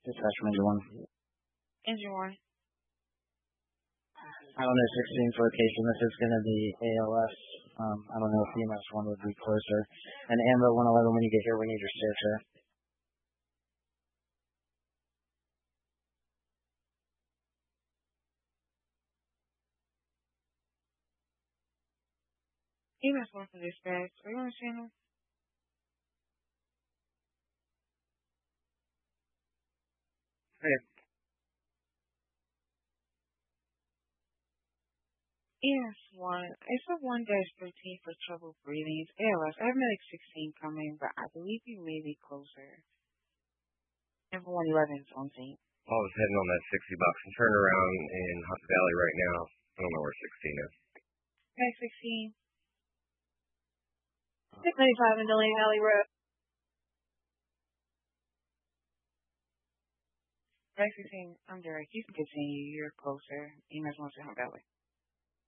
Dispatch from engine one. Engine 1. I don't know 16's location. This is going to be ALS. I don't know if EMS 1 would be closer. And AMBO 111, when you get here, we need your stair check. EMS 1 for dispatch. Are you on the channel? Hey. EMS 1. It's a 1-13 for trouble breathing. It's ALS. I have medic 16 coming, but I believe you may be closer. And for 111 is on scene. I was heading on that 60 box and turn around in Hunt Valley right now. I don't know where 16 is. Medic 16. 695 in Delaney Valley Road. Medic 16, I'm Derek. You can continue. You're closer. EMS 1 to Hunt Valley.